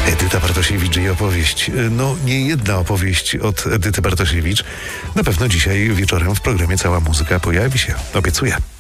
Edyta Bartosiewicz i opowieść. No, nie jedna opowieść od Edyty Bartosiewicz. Na pewno dzisiaj wieczorem w programie Cała Muzyka pojawi się. Obiecuję.